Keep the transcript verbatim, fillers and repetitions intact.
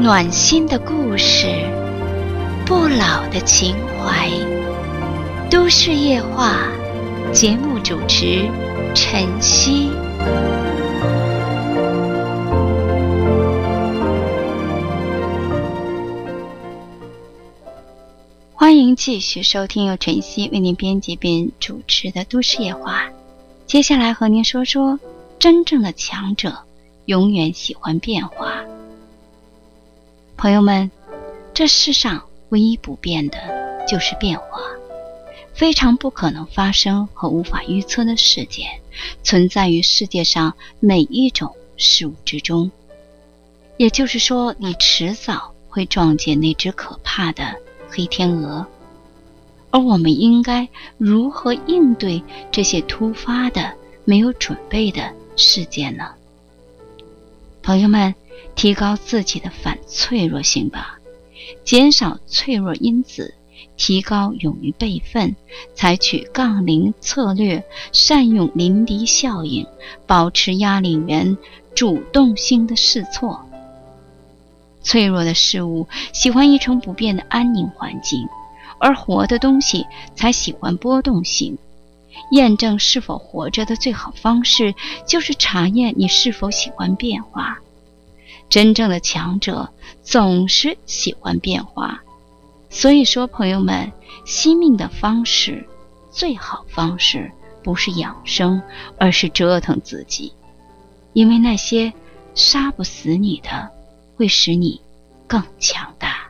暖心的故事，不老的情怀。都市夜话，节目主持晨曦。欢迎继续收听由晨曦为您编辑并主持的都市夜话。接下来和您说说，真正的强者永远喜欢变化。朋友们，这世上唯一不变的就是变化。非常不可能发生和无法预测的事件，存在于世界上每一种事物之中。也就是说，你迟早会撞见那只可怕的黑天鹅。而我们应该如何应对这些突发的、没有准备的事件呢？朋友们，提高自己的反脆弱性吧，减少脆弱因子，提高勇于备份，采取杠铃策略，善用临敌效应，保持压力源，主动性的试错。脆弱的事物喜欢一成不变的安宁环境，而活的东西才喜欢波动性。验证是否活着的最好方式，就是查验你是否喜欢变化。真正的强者总是喜欢变化。所以说，朋友们，惜命的方式，最好方式不是养生，而是折腾自己。因为那些杀不死你的，会使你更强大。